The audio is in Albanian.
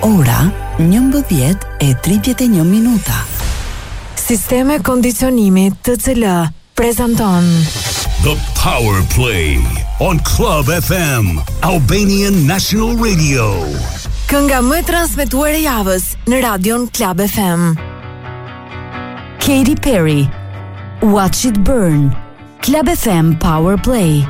Ora 11:31 minuta. Sisteme kondicionimi TCL prezanton The Power Play on Club FM, Albanian National Radio. Kënga më transmetuar e javës në radion Club FM. Katy Perry, Watch It Burn. Club FM Power Play.